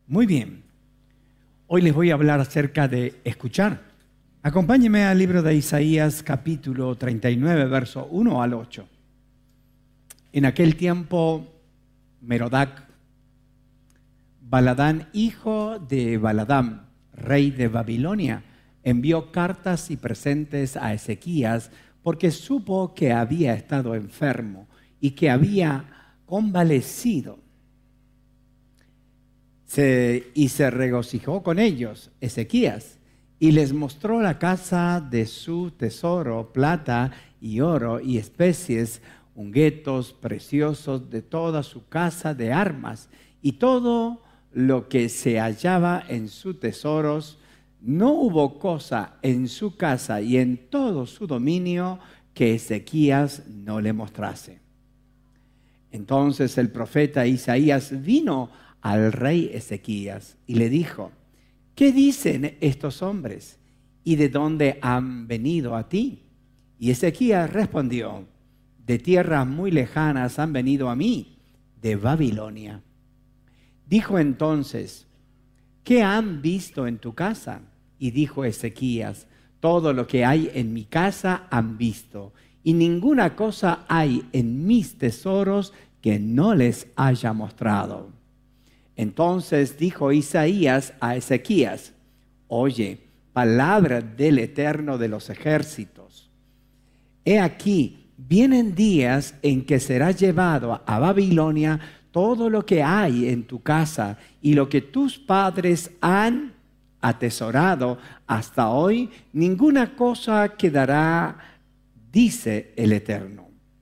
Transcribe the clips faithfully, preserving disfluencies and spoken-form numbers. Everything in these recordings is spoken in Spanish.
Muy bien. Hoy les voy a hablar acerca de escuchar. Acompáñenme al libro de Isaías, capítulo treinta y nueve, verso uno al ocho. En aquel tiempo, Merodach, Baladán, hijo de Baladán, rey de Babilonia, envió cartas y presentes a Ezequías porque supo que había estado enfermo y que había convalecido. Se, y se regocijó con ellos, Ezequías, y les mostró la casa de su tesoro, plata y oro y especies, ungüentos preciosos de toda su casa de armas, y todo lo que se hallaba en sus tesoros. No hubo cosa en su casa y en todo su dominio que Ezequías no le mostrase. Entonces el profeta Isaías vino al rey Ezequías y le dijo: ¿qué dicen estos hombres? ¿Y de dónde han venido a ti? Y Ezequías respondió: de tierras muy lejanas han venido a mí, de Babilonia. Dijo entonces: ¿qué han visto en tu casa? Y dijo Ezequías: todo lo que hay en mi casa han visto, y ninguna cosa hay en mis tesoros que no les haya mostrado. Entonces dijo Isaías a Ezequías: oye, palabra del Eterno de los ejércitos. He aquí, vienen días en que será llevado a Babilonia todo lo que hay en tu casa y lo que tus padres han atesorado hasta hoy, ninguna cosa quedará, dice el Eterno.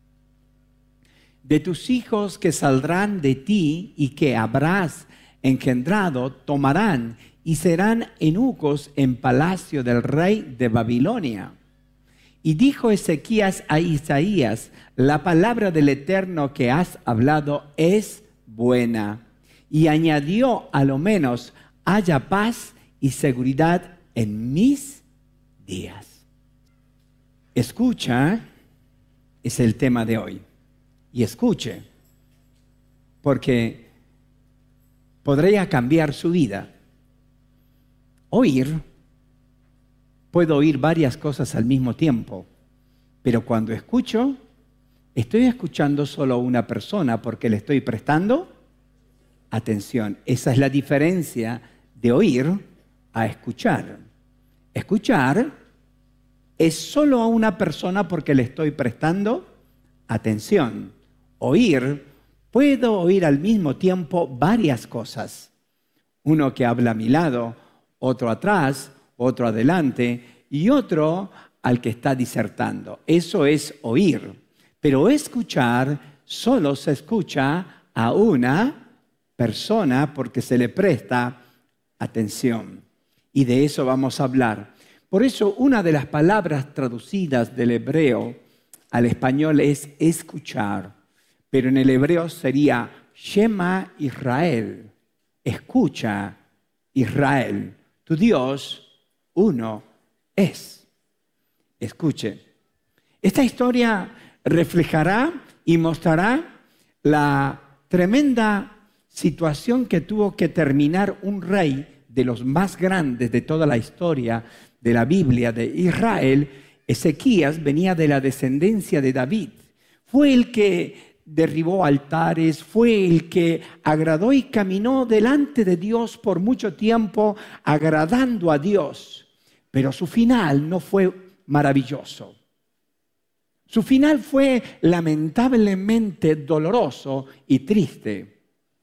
De tus hijos que saldrán de ti y que habrás engendrado, tomarán y serán eunucos en palacio del rey de Babilonia. Y dijo Ezequías a Isaías: la palabra del Eterno que has hablado es buena. Y añadió: a lo menos haya paz y seguridad en mis días. Escucha es el tema de hoy. Y escuche, porque podría cambiar su vida. Oír, puedo oír varias cosas al mismo tiempo, pero cuando escucho, estoy escuchando solo a una persona porque le estoy prestando atención. Esa es la diferencia de oír a escuchar. Escuchar es solo a una persona porque le estoy prestando atención. Oír, puedo oír al mismo tiempo varias cosas. Uno que habla a mi lado, otro atrás, otro adelante y otro al que está disertando. Eso es oír. Pero escuchar solo se escucha a una persona porque se le presta atención. Y de eso vamos a hablar. Por eso una de las palabras traducidas del hebreo al español es escuchar. Pero en el hebreo sería Shema Israel. Escucha Israel. Tu Dios uno es. Escuche. Esta historia reflejará y mostrará la tremenda situación que tuvo que terminar un rey de los más grandes de toda la historia de la Biblia de Israel. Ezequías venía de la descendencia de David. Fue el que derribó altares, fue el que agradó y caminó delante de Dios por mucho tiempo, agradando a Dios. Pero su final no fue maravilloso. Su final fue lamentablemente doloroso y triste.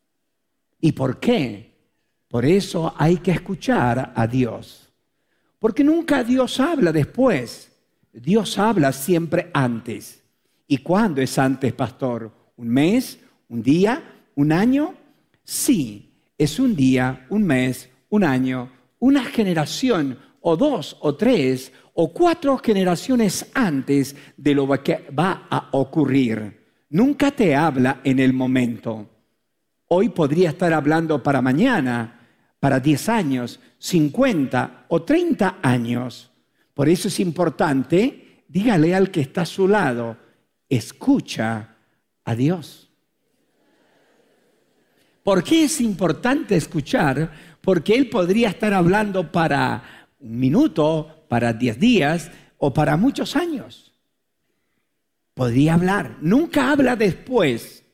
¿Y por qué? Por eso hay que escuchar a Dios. Porque nunca Dios habla después. Dios habla siempre antes. ¿Y cuándo es antes, pastor? ¿Un mes? ¿Un día? ¿Un año? Sí, es un día, un mes, un año, una generación, o dos, o tres, o cuatro generaciones antes de lo que va a ocurrir. Nunca te habla en el momento. Hoy podría estar hablando para mañana, para diez años, cincuenta o treinta años. Por eso es importante, dígale al que está a su lado: escucha a Dios. ¿Por qué es importante escuchar? Porque Él podría estar hablando para un minuto, para diez días o para muchos años. Podría hablar. Nunca habla después.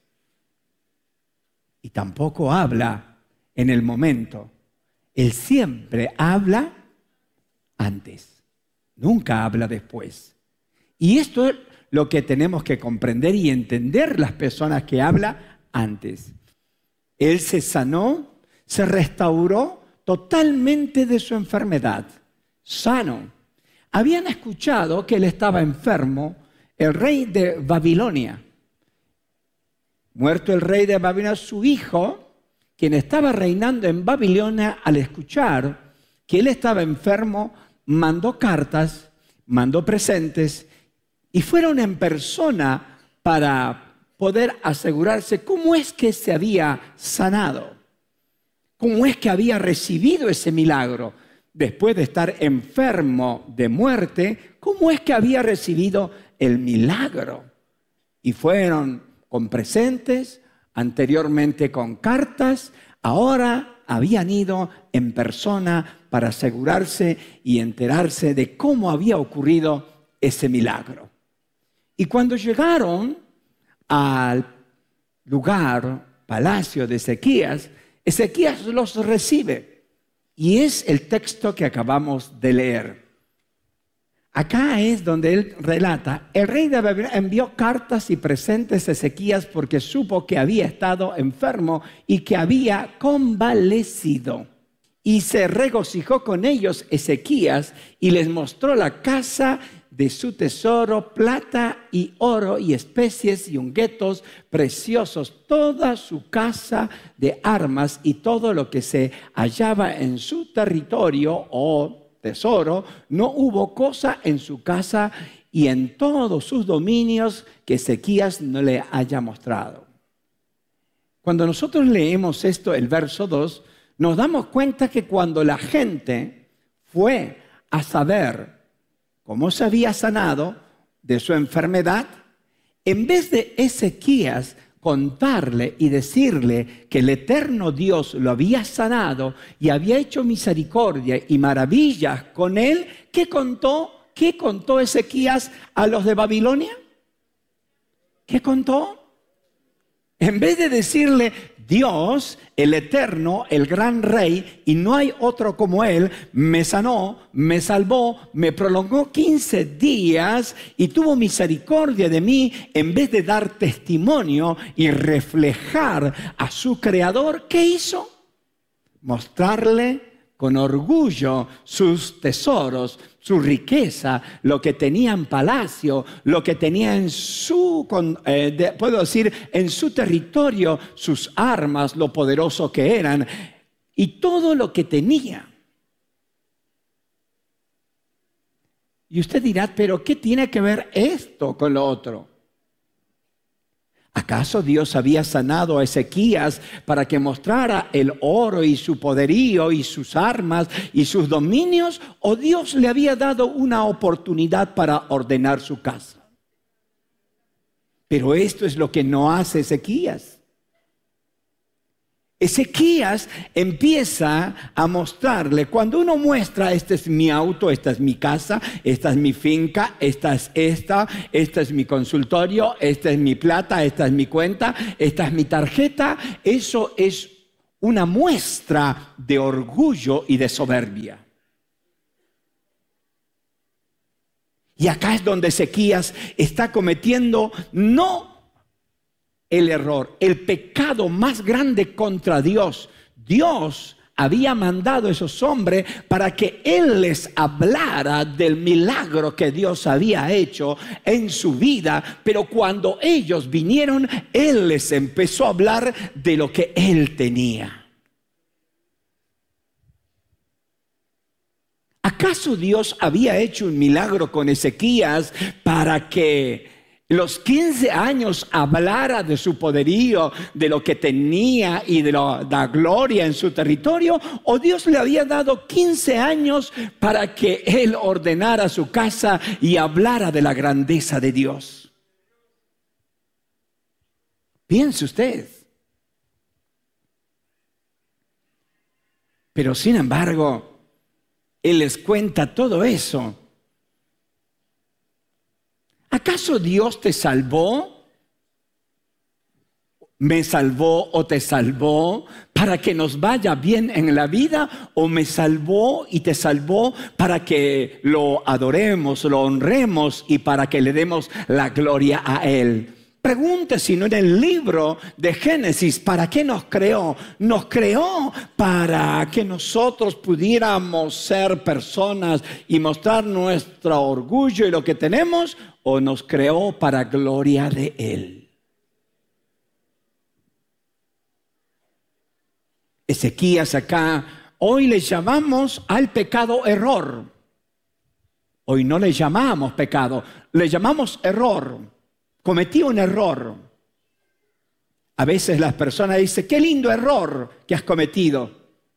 Y tampoco habla en el momento. Él siempre habla antes. Nunca habla después. Y esto es lo que tenemos que comprender y entender las personas que hablan antes. Él se sanó, se restauró totalmente de su enfermedad. Sano. Habían escuchado que él estaba enfermo, el rey de Babilonia. Muerto el rey de Babilonia, su hijo, quien estaba reinando en Babilonia, al escuchar que él estaba enfermo, mandó cartas, mandó presentes y fueron en persona para poder asegurarse cómo es que se había sanado, cómo es que había recibido ese milagro. Después de estar enfermo de muerte, cómo es que había recibido el milagro. Y fueron con presentes, anteriormente con cartas, ahora habían ido en persona para asegurarse y enterarse de cómo había ocurrido ese milagro. Y cuando llegaron al lugar, palacio de Ezequías, Ezequías los recibe. Y es el texto que acabamos de leer. Acá es donde él relata, el rey de Babilonia envió cartas y presentes a Ezequías porque supo que había estado enfermo y que había convalecido. Y se regocijó con ellos Ezequías y les mostró la casa de su tesoro, plata y oro y especies y ungüentos preciosos, toda su casa de armas y todo lo que se hallaba en su territorio o tesoro. No hubo cosa en su casa y en todos sus dominios que Ezequías no le haya mostrado. Cuando nosotros leemos esto, el verso dos, nos damos cuenta que cuando la gente fue a saber cómo se había sanado de su enfermedad, en vez de Ezequías contarle y decirle que el eterno Dios lo había sanado y había hecho misericordia y maravillas con él, ¿qué contó? ¿Qué contó Ezequías a los de Babilonia? ¿Qué contó? En vez de decirle, Dios, el eterno, el gran rey, y no hay otro como él, me sanó, me salvó, me prolongó quince días y tuvo misericordia de mí, en vez de dar testimonio y reflejar a su creador, ¿qué hizo? Mostrarle con orgullo sus tesoros, su riqueza, lo que tenía en palacio, lo que tenía en su, eh, de, puedo decir, en su territorio, sus armas, lo poderoso que eran, y todo lo que tenía. Y usted dirá, ¿pero qué tiene que ver esto con lo otro? ¿Acaso Dios había sanado a Ezequías para que mostrara el oro y su poderío y sus armas y sus dominios? ¿O Dios le había dado una oportunidad para ordenar su casa? Pero esto es lo que no hace Ezequías. Ezequías empieza a mostrarle, cuando uno muestra, este es mi auto, esta es mi casa, esta es mi finca, esta es esta, esta es mi consultorio, esta es mi plata, esta es mi cuenta, esta es mi tarjeta, eso es una muestra de orgullo y de soberbia. Y acá es donde Ezequías está cometiendo no el error, el pecado más grande contra Dios. Dios había mandado a esos hombres para que Él les hablara del milagro que Dios había hecho en su vida, pero cuando ellos vinieron, Él les empezó a hablar de lo que Él tenía. ¿Acaso Dios había hecho un milagro con Ezequías para que los quince años hablara de su poderío, de lo que tenía y de lo, la gloria en su territorio? ¿O Dios le había dado quince años para que él ordenara su casa y hablara de la grandeza de Dios? Piense usted. Pero sin embargo, Él les cuenta todo eso. ¿Acaso Dios te salvó? ¿Me salvó o te salvó para que nos vaya bien en la vida? ¿O me salvó y te salvó para que lo adoremos, lo honremos y para que le demos la gloria a Él? Pregunte si no en el libro de Génesis, ¿para qué nos creó? Nos creó para que nosotros pudiéramos ser personas y mostrar nuestro orgullo y lo que tenemos, o nos creó para gloria de Él. Ezequías acá, hoy le llamamos al pecado error. Hoy no le llamamos pecado, le llamamos error. Cometí un error. A veces las personas dicen, qué lindo error que has cometido.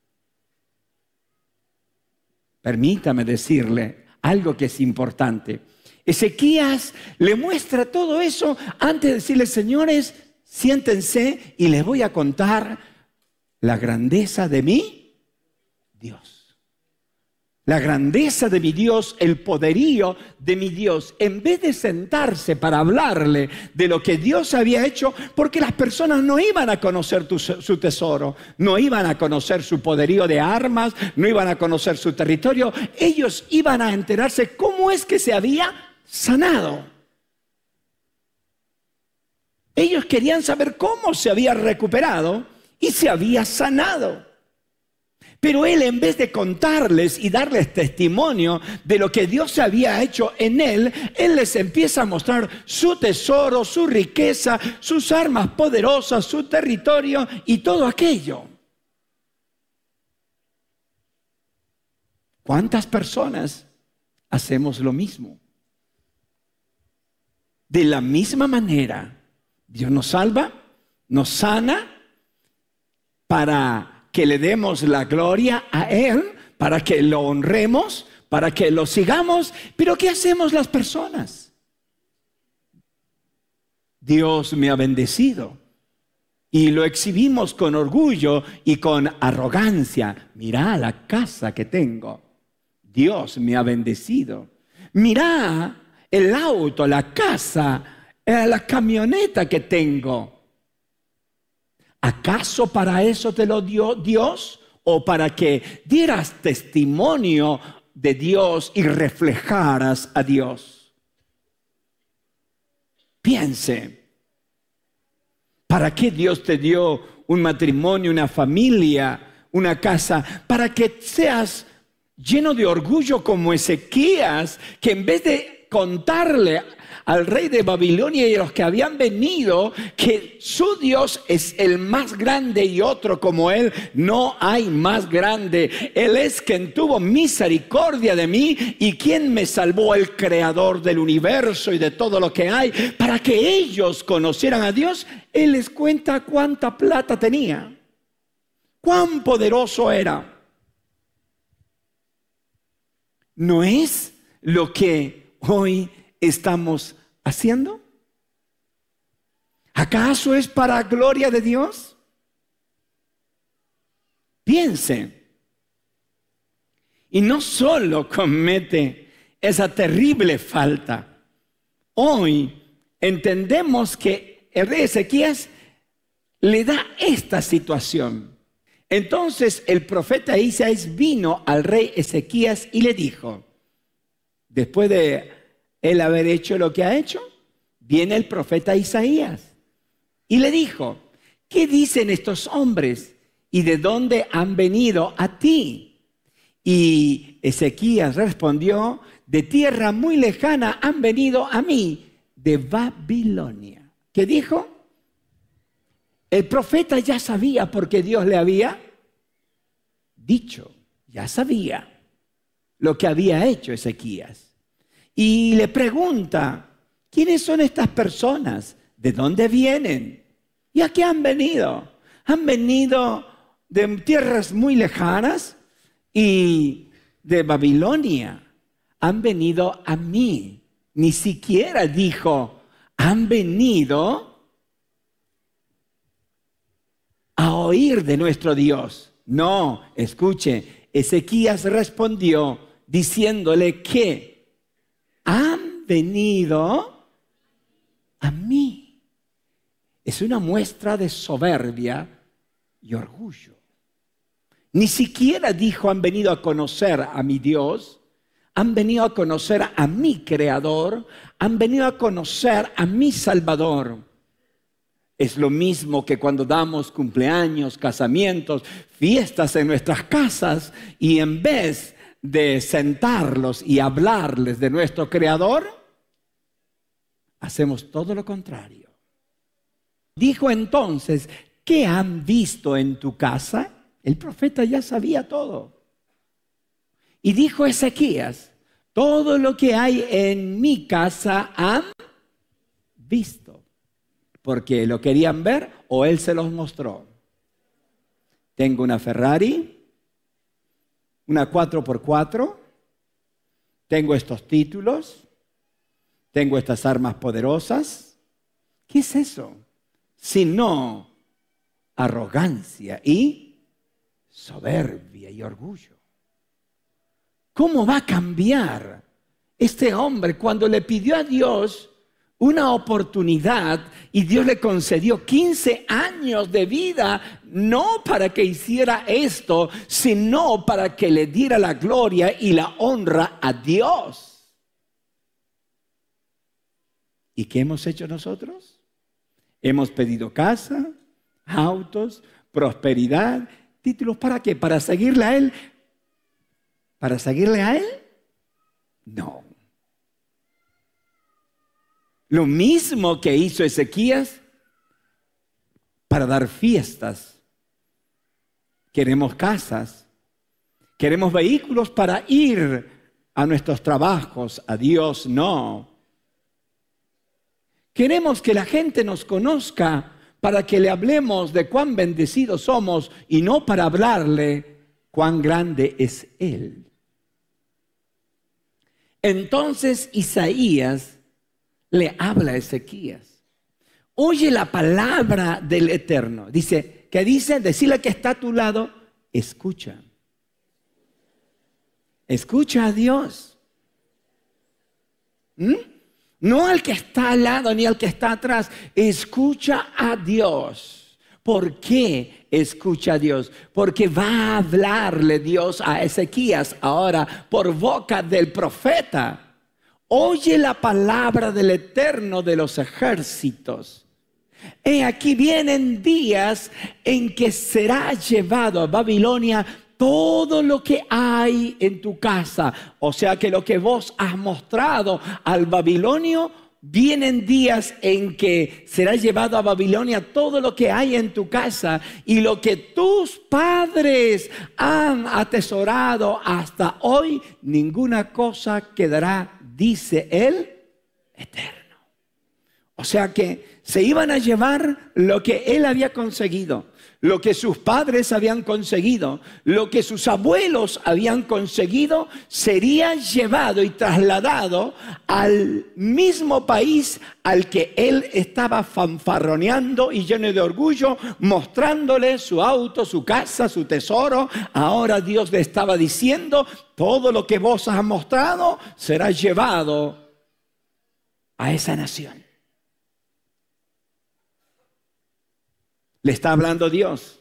Permítame decirle algo que es importante. Ezequías le muestra todo eso antes de decirle, señores, siéntense y les voy a contar la grandeza de mi Dios. La grandeza de mi Dios, el poderío de mi Dios. En vez de sentarse para hablarle de lo que Dios había hecho, porque las personas no iban a conocer tu, su tesoro, no iban a conocer su poderío de armas, no iban a conocer su territorio. Ellos iban a enterarse cómo es que se había sanado. Ellos querían saber cómo se había recuperado y se había sanado. Pero él, en vez de contarles y darles testimonio de lo que Dios había hecho en él, él les empieza a mostrar su tesoro, su riqueza, sus armas poderosas, su territorio y todo aquello. ¿Cuántas personas hacemos lo mismo? De la misma manera, Dios nos salva, nos sana para que le demos la gloria a Él, para que lo honremos, para que lo sigamos. Pero ¿qué hacemos las personas? Dios me ha bendecido y lo exhibimos con orgullo y con arrogancia. Mirá la casa que tengo. Dios me ha bendecido. Mirá el auto, la casa, la camioneta que tengo. ¿Acaso para eso te lo dio Dios? ¿O para que dieras testimonio de Dios y reflejaras a Dios? Piense, ¿para qué Dios te dio un matrimonio, una familia, una casa? Para que seas lleno de orgullo como Ezequías, que en vez de contarle al rey de Babilonia y a los que habían venido que su Dios es el más grande y otro como Él no hay más grande. Él es quien tuvo misericordia de mí y quien me salvó, el creador del universo y de todo lo que hay. Para que ellos conocieran a Dios, Él les cuenta cuánta plata tenía, cuán poderoso era. ¿No es lo que hoy estamos haciendo? ¿Acaso es para gloria de Dios? Piense. Y no solo comete esa terrible falta. Hoy entendemos que el rey Ezequías le da esta situación. Entonces el profeta Isaías vino al rey Ezequías y le dijo, después de él haber hecho lo que ha hecho, viene el profeta Isaías y le dijo, ¿qué dicen estos hombres y de dónde han venido a ti? Y Ezequías respondió, de tierra muy lejana han venido a mí, de Babilonia. ¿Qué dijo? El profeta ya sabía porque Dios le había dicho, ya sabía lo que había hecho Ezequías. Y le pregunta, ¿quiénes son estas personas? ¿De dónde vienen? ¿Y a qué han venido? Han venido de tierras muy lejanas y de Babilonia. Han venido a mí. Ni siquiera dijo, han venido a oír de nuestro Dios. No, escuche, Ezequías respondió diciéndole que han venido a mí. Es una muestra de soberbia y orgullo. Ni siquiera dijo han venido a conocer a mi Dios, han venido a conocer a mi Creador, han venido a conocer a mi Salvador. Es lo mismo que cuando damos cumpleaños, casamientos, fiestas en nuestras casas y en vez de sentarlos y hablarles de nuestro Creador, hacemos todo lo contrario. Dijo entonces, ¿qué han visto en tu casa? El profeta ya sabía todo. Y dijo Ezequías, todo lo que hay en mi casa han visto. Porque lo querían ver o él se los mostró. Tengo una Ferrari, una cuatro por cuatro, tengo estos títulos, tengo estas armas poderosas. ¿Qué es eso? Sino arrogancia y soberbia y orgullo. ¿Cómo va a cambiar este hombre cuando le pidió a Dios una oportunidad y Dios le concedió quince años de vida, no para que hiciera esto, sino para que le diera la gloria y la honra a Dios? ¿Y qué hemos hecho nosotros? Hemos pedido casa, autos, prosperidad, títulos. ¿Para qué? ¿Para seguirle a Él? ¿Para seguirle a Él? No. Lo mismo que hizo Ezequías para dar fiestas. Queremos casas, queremos vehículos para ir a nuestros trabajos. A Dios no. Queremos que la gente nos conozca para que le hablemos de cuán bendecidos somos y no para hablarle cuán grande es Él. Entonces Isaías le habla a Ezequías. Oye la palabra del Eterno. Dice, ¿qué dice? Decirle que está a tu lado, escucha. Escucha a Dios. ¿Mm? No al que está al lado ni al que está atrás. Escucha a Dios. ¿Por qué escucha a Dios? Porque va a hablarle Dios a Ezequías ahora por boca del profeta. Oye la palabra del Eterno de los ejércitos. He aquí vienen días en que será llevado a Babilonia todo lo que hay en tu casa. O sea que lo que vos has mostrado al babilonio, vienen días en que será llevado a Babilonia todo lo que hay en tu casa y lo que tus padres han atesorado hasta hoy, ninguna cosa quedará, dice el Eterno. O sea que se iban a llevar lo que él había conseguido, lo que sus padres habían conseguido, lo que sus abuelos habían conseguido, sería llevado y trasladado al mismo país al que él estaba fanfarroneando y lleno de orgullo, mostrándole su auto, su casa, su tesoro. Ahora Dios le estaba diciendo, todo lo que vos has mostrado será llevado a esa nación. Le está hablando Dios.